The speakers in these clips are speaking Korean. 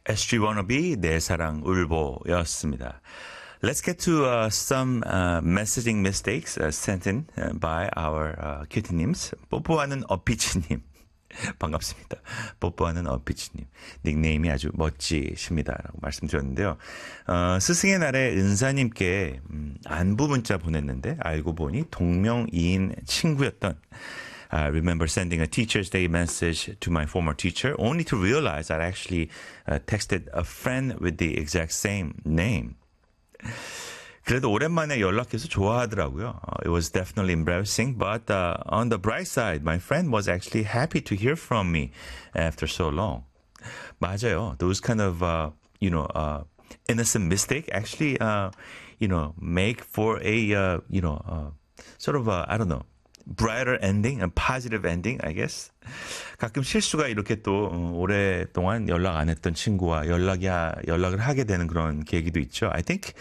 SG Wannabe, 내 사랑 울보였습니다. Let's get to some messaging mistakes sent in by our cutie-nims. 뽀뽀하는 어피치님. 반갑습니다. 뽀뽀하는 어피치님. 닉네임이 아주 멋지십니다. 라고 말씀드렸는데요. 스승의 날에 은사님께 안부 문자 보냈는데 알고 보니 동명이인 친구였던 I remember sending a Teacher's Day message to my former teacher only to realize I actually texted a friend with the exact same name. 그래도 오랜만에 연락해서 좋아하더라고요. It was definitely embarrassing, but on the bright side, my friend was actually happy to hear from me after so long. 맞아요. Those kind of, innocent mistake actually, make for a, sort of, I don't know, brighter ending, a positive ending, I guess. 가끔 실수가 이렇게 또 오랫동안 연락 안 했던 친구와 연락을 하게 되는 그런 계기도 있죠. I think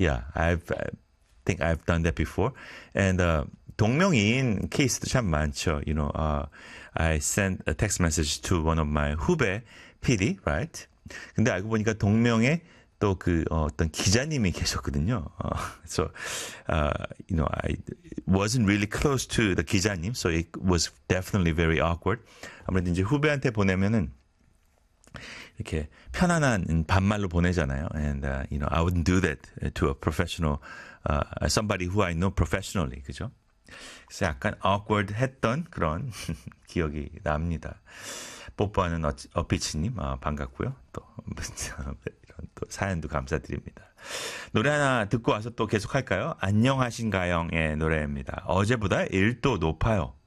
I've done that before. And 동명이인 케이스도 참 많죠. I sent a text message to one of my 후배 PD, right? 근데 알고 보니까 동명의 또 어떤 기자님이 계셨거든요. So, I wasn't really close to the 기자님, so it was definitely very awkward. 아무래도 이제 후배한테 보내면은 이렇게 편안한 반말로 보내잖아요. And, I wouldn't do that to a professional, somebody who I know professionally, 그죠? 그래서 약간 awkward 했던 그런 기억이 납니다. 뽀뽀하는 어피치님, 반갑고요. 또, 또 사연도 감사드립니다. 노래 하나 듣고 와서 또 계속 할까요? 안녕하신가영의 노래입니다. 어제보다 1도 높아요.